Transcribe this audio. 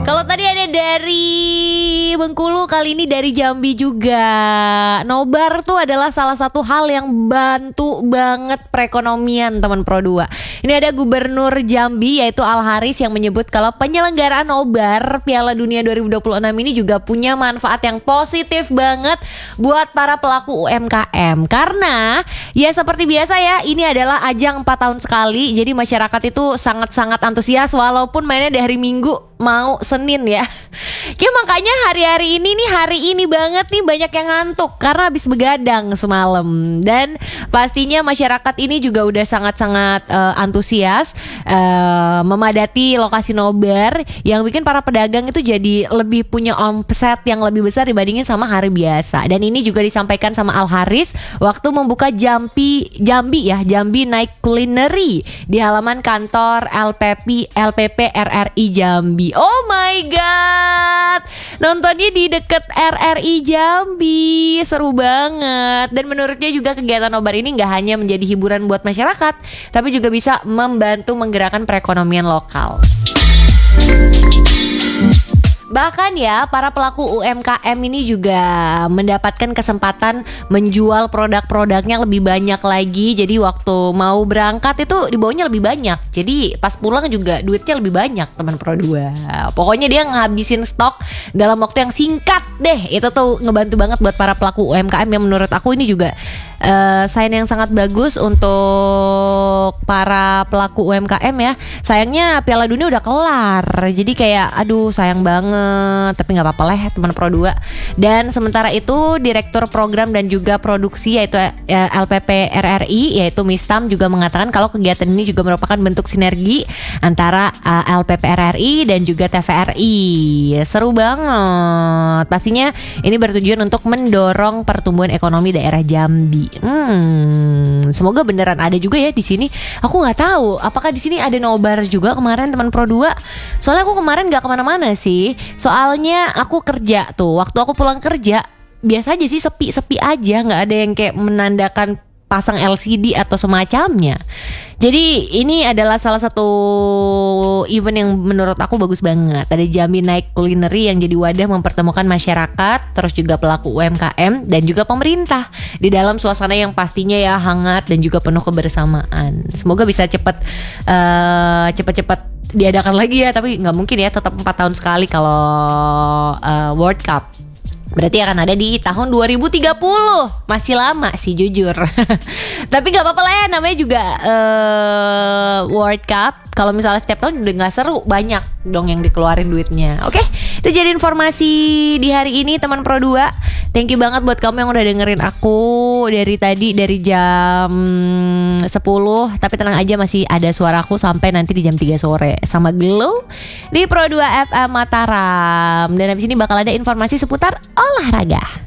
Kalau tadi ada dari Bengkulu, kali ini dari Jambi juga. Nobar tuh adalah salah satu hal yang bantu banget perekonomian teman Pro 2. Ini ada Gubernur Jambi yaitu Al Haris yang menyebut kalau penyelenggaraan nobar Piala Dunia 2026 ini juga punya manfaat yang positif banget buat para pelaku UMKM. Karena ya seperti biasa ya, ini adalah ajang 4 tahun sekali. Jadi masyarakat itu sangat-sangat antusias walaupun mainnya di hari Minggu mau Senin ya. Makanya hari-hari ini nih, hari ini banget nih banyak yang ngantuk karena habis begadang semalam. Dan pastinya masyarakat ini juga udah sangat-sangat antusias memadati lokasi nobar yang bikin para pedagang itu jadi lebih punya omset yang lebih besar dibandingin sama hari biasa. Dan ini juga disampaikan sama Al Haris waktu membuka Jambi Night Culinary di halaman kantor LPP RRI Jambi. Oh my god, nontonnya di deket RRI Jambi, seru banget. Dan menurutnya juga kegiatan nobar ini gak hanya menjadi hiburan buat masyarakat, tapi juga bisa membantu menggerakkan perekonomian lokal. Bahkan ya, para pelaku UMKM ini juga mendapatkan kesempatan menjual produk-produknya lebih banyak lagi. Jadi waktu mau berangkat itu dibawanya lebih banyak. Jadi pas pulang juga duitnya lebih banyak teman Pro 2. Pokoknya dia ngabisin stok dalam waktu yang singkat deh. Itu tuh ngebantu banget buat para pelaku UMKM yang menurut aku ini juga sign yang sangat bagus untuk para pelaku UMKM ya. Sayangnya Piala Dunia udah kelar, jadi kayak aduh sayang banget. Tapi gak apa-apa lah teman Pro 2. Dan sementara itu Direktur Program dan juga Produksi yaitu LPP RRI yaitu Mistam juga mengatakan kalau kegiatan ini juga merupakan bentuk sinergi antara LPP RRI dan juga TVRI. Seru banget. Pastinya ini bertujuan untuk mendorong pertumbuhan ekonomi daerah Jambi. Semoga beneran ada juga ya di sini. Aku nggak tahu apakah di sini ada nobar juga kemarin teman Pro 2. Soalnya aku kemarin nggak kemana-mana sih. Soalnya aku kerja tuh. Waktu aku pulang kerja biasa aja sih, sepi-sepi aja, nggak ada yang kayak menandakan pasang LCD atau semacamnya. Jadi ini adalah salah satu event yang menurut aku bagus banget. Ada Jambi Night Culinary yang jadi wadah mempertemukan masyarakat, terus juga pelaku UMKM dan juga pemerintah di dalam suasana yang pastinya ya hangat dan juga penuh kebersamaan. Semoga bisa cepat diadakan lagi ya, tapi nggak mungkin ya, tetap 4 tahun sekali kalau World Cup. Berarti akan ada di tahun 2030. Masih lama sih jujur. Tapi gak apa-apa lah ya, namanya juga World Cup. Kalau misalnya setiap tahun udah gak seru, banyak dong yang dikeluarin duitnya. Oke, itu jadi informasi di hari ini teman Pro 2. Thank you banget buat kamu yang udah dengerin aku dari tadi, dari jam 10. Tapi tenang aja, masih ada suaraku sampai nanti di jam 3 sore sama Glow di Pro 2 FM Mataram. Dan habis ini bakal ada informasi seputar olahraga.